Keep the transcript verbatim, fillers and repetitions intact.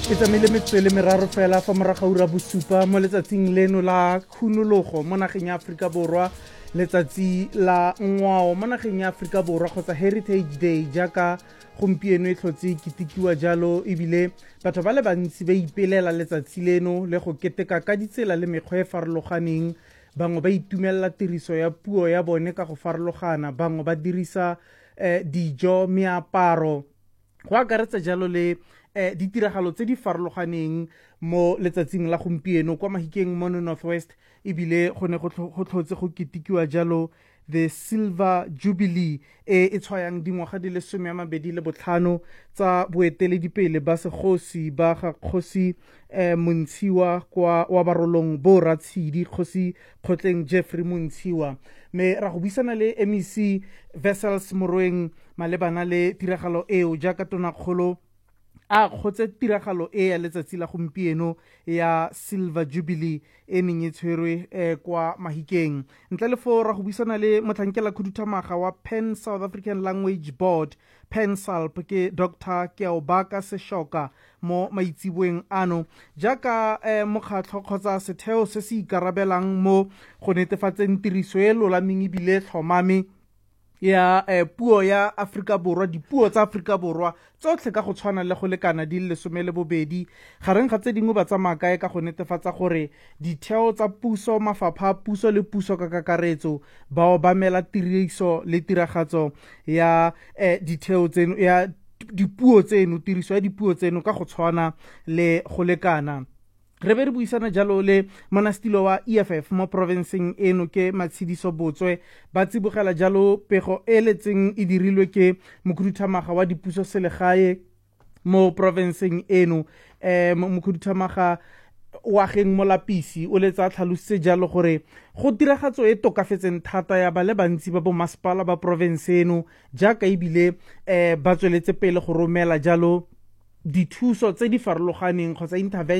E tsamaile metswele meraro fela fa morago ga ura bosupa mo letsatsing leno la khunologo mo nageng ya Aforika Borwa, letsatsi la ngwao mo nageng ya Aforika Borwa kgotsa Heritage Day jaaka gompieno e tlhotse ketikiwa jalo, ebile batho ba le bantsi ba ipelela letsatsi leno le go keteka ka ditsela le mekgwa e farologaneng. Bangwe ba itumelela tiriso ya puo ya bone ka go farologana, bangwe ba dirisa eh, dijo, meaparo, go akaretsa jalo le eh, ditiragalo tse di farologaneng mo letsatsing la gompieno kwa Mahikeng mono Northwest. Ebile go ne go tlhotse go ketikiwa jalo the Silver Jubilee e e tshwayang dingwaga di le some a mabedi le botlhano tsa boeteledipele ba segosi ba ga kgosi eh, Montshiwa kwa wa barolong bo Ratshidi, kgosi Kgotleng Jeffrey Montshiwa. Me ra go buisana le M E C Wessels Moroeng malebana le tiragalo eo jaaka tonakgolo a kgotse tiragalo e ya letsatsi la gompieno ya Silver Jubilee e neng e tshwerwe eh, kwa Mahikeng. Ntle le fo ra go buisana le motlhankela khuduthamaga wa Pan South African Language Board, PanSALP, ke Doctor Keobaka Seshoka mo maitsiboeng ano jaaka eh, mokgatlho kgotsa setheo se se ikarabelang mo go netefatseng tiriso e lolameng ebile tlhomame ya eh, puo ya Afrika Borwa, dipuo tsa Afrika Borwa tsotlhe ka go tshwana le go lekana di le lesome le bobedi. Gareng ga tse dingwe ba tsamaya kae ka go netefatsa gore ditheo tsa puso, mafapha a puso le puso ka kakaretso ba obamela tiriso le tiragatso ya eh, ditheo tseno, ya dipuo tseno, tiriso ya dipuo tseno ka go tshwana le go lekana. Re be re buisana jalo le monastilo wa E F F mo provinceng eno ke Matshidiso Botswe, ba tsibogela jalo pego e letseng e dirilwe ke mokhuduthamaga wa dipuso selegae mo provinceng eno. eh mokhuduthamaga wa geng Molapisi o letsa tlhalositse jalo gore go tiragatso e tokafetseng thata ya ba le bantsi ba bo masepala ba province eno jaaka ebile eh ba tsweletse pele go romela jalo dithuso tse di farologaneng kgotsa intervention